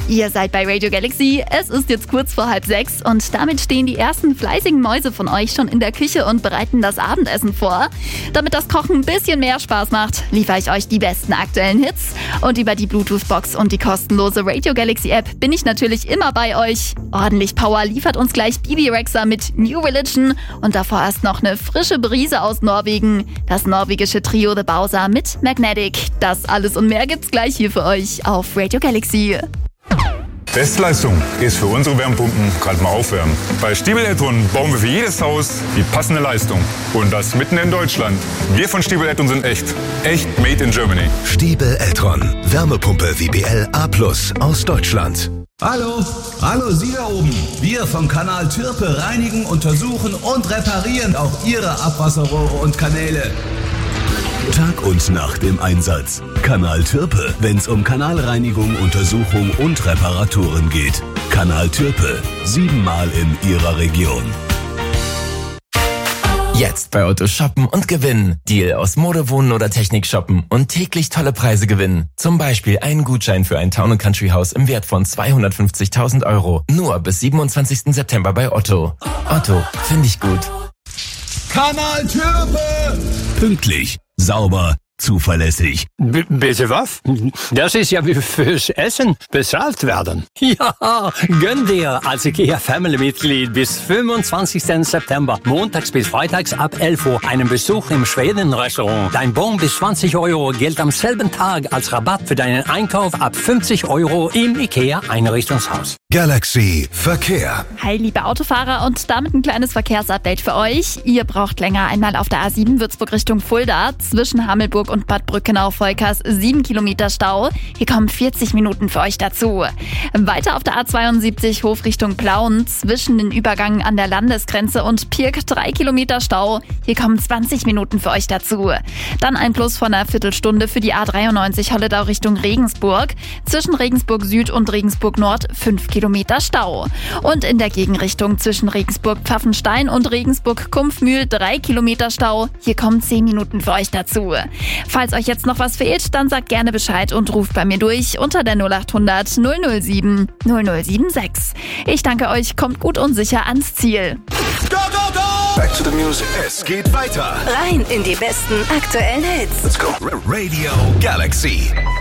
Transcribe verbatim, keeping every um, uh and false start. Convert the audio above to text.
Ihr seid bei Radio Galaxy, es ist jetzt kurz vor halb sechs und damit stehen die ersten fleißigen Mäuse von euch schon in der Küche und bereiten das Abendessen vor. Damit das Kochen ein bisschen mehr Spaß macht, liefere ich euch die besten aktuellen Hits und über die Bluetooth-Box und die kostenlose Radio Galaxy-App bin ich natürlich immer bei euch. Ordentlich Power liefert uns gleich Bibi Rexha mit New Religion und davor erst noch eine frische Brise aus Norwegen. Das norwegische Trio The Bowser mit Magnetic. Das alles und mehr gibt's gleich hier für euch auf Radio Galaxy. Bestleistung ist für unsere Wärmepumpen gerade mal aufwärmen. Bei Stiebel Eltron bauen wir für jedes Haus die passende Leistung. Und das mitten in Deutschland. Wir von Stiebel Eltron sind echt. Echt made in Germany. Stiebel Eltron. Wärmepumpe W B L A plus aus Deutschland. Hallo, hallo Sie da oben. Wir vom Kanal Türpe reinigen, untersuchen und reparieren auch Ihre Abwasserrohre und Kanäle. Tag und Nacht im Einsatz. Kanal Türpe, wenn's um Kanalreinigung, Untersuchung und Reparaturen geht. Kanal Türpe, siebenmal in Ihrer Region. Jetzt bei Otto shoppen und gewinnen. Deal aus Mode, Wohnen oder Technik shoppen und täglich tolle Preise gewinnen. Zum Beispiel einen Gutschein für ein Town- und Country-Haus im Wert von zweihundertfünfzigtausend Euro. Nur bis siebenundzwanzigsten September bei Otto. Otto, finde ich gut. Kanal Türpe! Pünktlich, sauber, zuverlässig. B- bitte was? Das ist ja wie fürs Essen bezahlt werden. Ja, gönn dir als IKEA-Family-Mitglied bis fünfundzwanzigsten September, montags bis freitags ab elf Uhr, einen Besuch im Schweden-Restaurant. Dein Bon bis zwanzig Euro gilt am selben Tag als Rabatt für deinen Einkauf ab fünfzig Euro im IKEA-Einrichtungshaus. Galaxy Verkehr. Hi liebe Autofahrer und damit ein kleines Verkehrsupdate für euch. Ihr braucht länger einmal auf der A sieben Würzburg Richtung Fulda zwischen Hammelburg und Bad Brückenau-Volkers sieben Kilometer Stau. Hier kommen vierzig Minuten für euch dazu. Weiter auf der A zweiundsiebzig Hof Richtung Plauen zwischen den Übergängen an der Landesgrenze und Pirk drei Kilometer Stau. Hier kommen zwanzig Minuten für euch dazu. Dann ein Plus von einer Viertelstunde für die A dreiundneunzig Holledau Richtung Regensburg. Zwischen Regensburg Süd und Regensburg Nord fünf Kilometer Stau. Und in der Gegenrichtung zwischen Regensburg-Pfaffenstein und Regensburg-Kumpfmühl drei Kilometer Stau. Hier kommen zehn Minuten für euch dazu. Falls euch jetzt noch was fehlt, dann sagt gerne Bescheid und ruft bei mir durch unter der null achthundert null null sieben null null sieben sechs. Ich danke euch, kommt gut und sicher ans Ziel. Go, go, go! Back to the music. Es geht weiter. Rein in die besten aktuellen Hits. Let's go. Radio Galaxy.